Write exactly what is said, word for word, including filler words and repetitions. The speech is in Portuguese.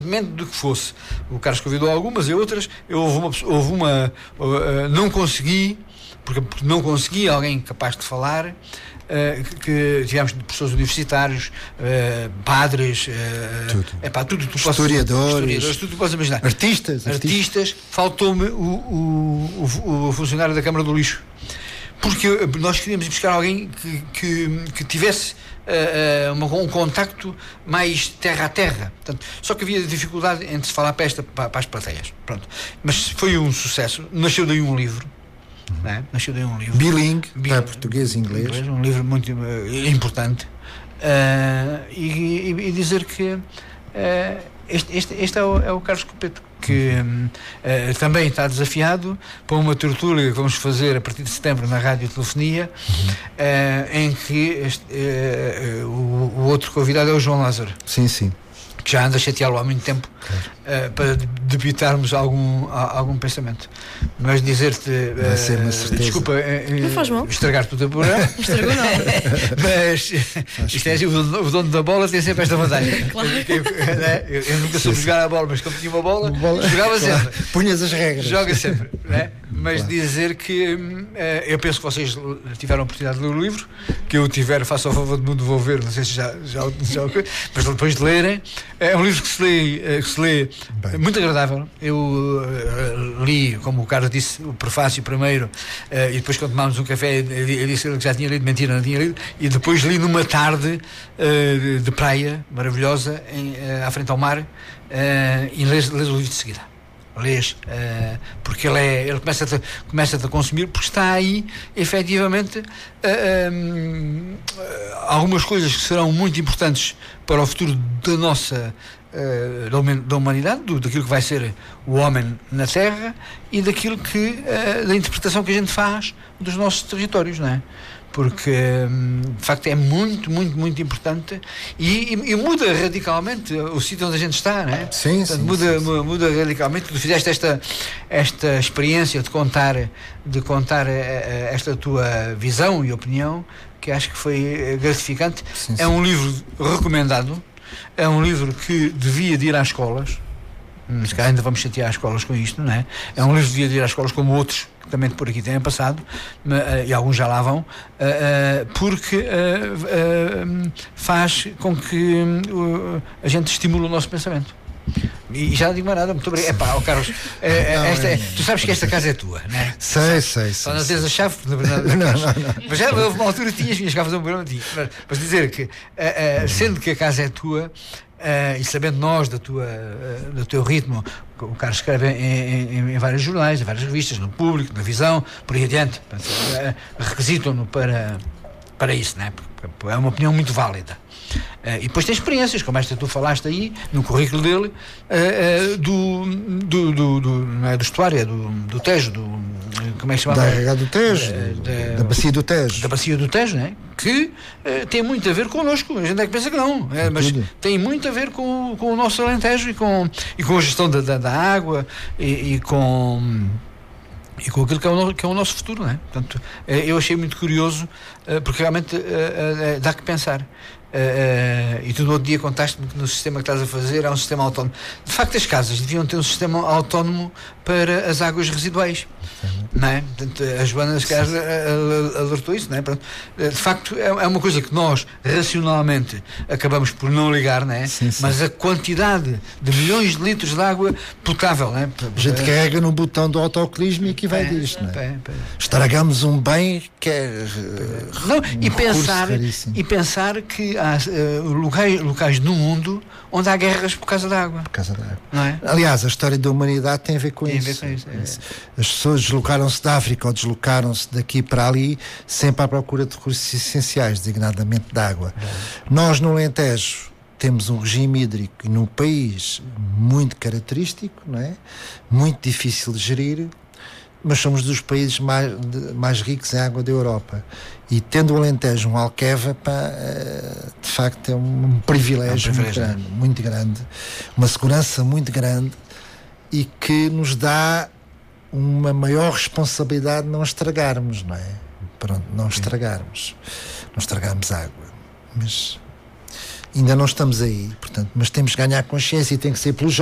do que fosse. O Carlos convidou algumas e outras, eu houve uma, houve uma uh, não consegui, porque não consegui alguém capaz de falar, uh, que, que tivemos professores universitários, uh, padres, uh, tudo. É pá, tudo, tudo historiadores, posso, historiadores, tudo posso imaginar. Artistas, artistas. artistas faltou-me o, o, o, o funcionário da Câmara do Lixo. Porque nós queríamos buscar alguém que, que, que tivesse uh, uma, um contacto mais terra a terra. Portanto, só que havia dificuldade entre se falar para, esta, para, para as plateias. Pronto. Mas foi um sucesso. Nasceu daí um livro. Uhum. Né? Nasceu daí um livro. Bilingue, para português e inglês. inglês. Um livro muito uh, importante. Uh, e, e, e dizer que uh, este, este, este é, o, é o Carlos Coupeto, que uh, também está desafiado para uma tertúlia que vamos fazer a partir de setembro na Radiotelefonia, uhum. uh, em que este, uh, uh, o, o outro convidado é o João Lázaro. Sim, sim. Que já anda a chateá-lo há muito tempo, claro. uh, para debitarmos algum, algum pensamento. Mas dizer-te, uh, desculpa uh, estragar-te o teu programa. Estragou não. Mas isto é, o, o dono da bola tem sempre esta vantagem. Claro. Eu, eu, eu nunca soube jogar a bola, mas como tinha uma bola, bola jogava claro. sempre. Punhas as regras. Joga sempre, né? Mas claro. dizer que uh, eu penso que vocês tiveram a oportunidade de ler o livro, que eu tiver, faço ao favor de me devolver, não sei se já, já, já mas depois de lerem. É um livro que se lê, que se lê muito agradável. Eu uh, li, como o Carlos disse, o prefácio primeiro, uh, e depois, quando tomámos um café, eu disse que já tinha lido, mentira, não tinha lido, e depois li numa tarde uh, de praia maravilhosa, em, uh, à frente ao mar, uh, e lês, lês o livro de seguida. Lês, uh, porque ele, é, ele começa-te, começa-te a consumir, porque está aí, efetivamente, uh, um, uh, algumas coisas que serão muito importantes para o futuro da nossa, uh, da humanidade, do, daquilo que vai ser o homem na Terra e daquilo que, uh, da interpretação que a gente faz dos nossos territórios, não é? Porque de facto é muito, muito, muito importante e, e, e muda radicalmente o sítio onde a gente está, não é? Sim, Portanto, sim, muda, sim, sim. muda radicalmente. Tu fizeste esta, esta experiência de contar, de contar esta tua visão e opinião, que acho que foi gratificante. Sim, é sim. um livro recomendado, é um livro que devia de ir às escolas. Se calhar ainda vamos chatear as escolas com isto, não é? É um livro que devia de ir às escolas, como outros que também por aqui têm passado, e alguns já lá vão, porque faz com que a gente estimule o nosso pensamento. E já não digo mais nada, muito obrigado. Epá, oh Carlos, é, não, esta é, tu sabes que esta casa é tua, não é? Sei, sei, sei. Só não tens a chave. Não, não, não, não. Mas já houve uma altura que tinhas, vinhas cá fazer um programa, tinhas. Mas, mas dizer que, uh, uh, sendo que a casa é tua, uh, e sabendo nós da tua, uh, do teu ritmo, o Carlos escreve em, em, em vários jornais, em várias revistas, no Público, na Visão, por aí adiante, uh, requisitam-no para, para isso, não é? Porque é uma opinião muito válida. Uh, e depois tem experiências, como esta que tu falaste aí, no currículo dele, uh, uh, do, do, do, do, não é do estuário, é do, do Tejo, do, como é que se chama? Da Rega do Tejo, uh, da, da Bacia do Tejo. Da Bacia do Tejo, não é? Que uh, tem muito a ver connosco, a gente é que pensa que não, é, mas tudo. Tem muito a ver com, com o nosso Alentejo e com, e com a gestão da, da, da água e, e com... e com aquilo que é, o, que é o nosso futuro, não é? Portanto, eu achei muito curioso, porque realmente dá que pensar. Uh, e tu no outro dia contaste-me que no sistema que estás a fazer é um sistema autónomo. De facto, as casas deviam ter um sistema autónomo para as águas residuais, uhum. não é? Portanto, a Joana alertou isso, não é? Portanto, de facto, é, é uma coisa que nós racionalmente acabamos por não ligar, não é? Sim, sim. Mas a quantidade de milhões de litros de água potável, não é? A gente é, carrega no botão do autoclismo e aqui vai é, disto, não é? é, é. Estragamos um bem que é não, um e pensar raríssimo. E pensar que há uh, locais, locais no mundo onde há guerras por causa da água. Por causa da água. Não é? Aliás, a história da humanidade tem a ver com tem isso. A ver com isso, é. As pessoas deslocaram-se da África ou deslocaram-se daqui para ali sempre à procura de recursos essenciais, designadamente de água. É. Nós no Alentejo temos um regime hídrico num país muito característico, não é? Muito difícil de gerir, mas somos dos países mais, de, mais ricos em água da Europa. E tendo o Alentejo um Alqueva, pá, de facto é um, um privilégio, é um privilégio muito grande, muito grande, uma segurança muito grande e que nos dá uma maior responsabilidade de não estragarmos, não é? Pronto, não estragarmos, não estragarmos água. Mas Ainda não estamos aí, portanto, mas temos que ganhar consciência e tem que ser pelos